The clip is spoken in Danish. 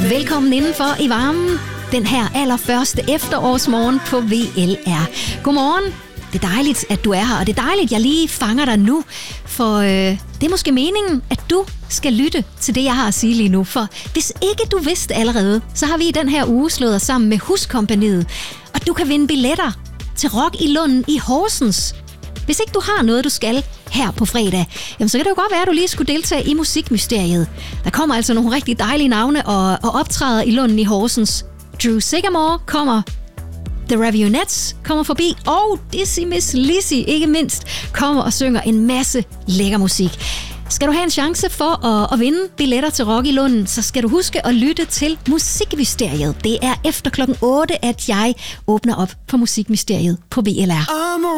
Velkommen indenfor i varmen. Den her allerførste efterårsmorgen på VLR. Godmorgen. Det er dejligt, at du er her, og det er dejligt, at jeg lige fanger dig nu. For det er måske meningen, at du skal lytte til det, jeg har at sige lige nu. For hvis ikke du vidste allerede, så har vi i den her uge slået os sammen med Huskompagniet. Og du kan vinde billetter til Rock i Lunden i Horsens. Hvis ikke du har noget, du skal her på fredag, jamen så kan det jo godt være, at du lige skulle deltage i Musikmysteriet. Der kommer altså nogle rigtig dejlige navne og optræder i Lunden i Horsens. Drew Sigamore kommer, The Raveonettes kommer forbi, og Dizzy Miss Lizzy ikke mindst kommer og synger en masse lækker musik. Skal du have en chance for at vinde billetter til Rock i Lunden, så skal du huske at lytte til Musikmysteriet. Det er efter 8:00, at jeg åbner op for Musikmysteriet på VLR.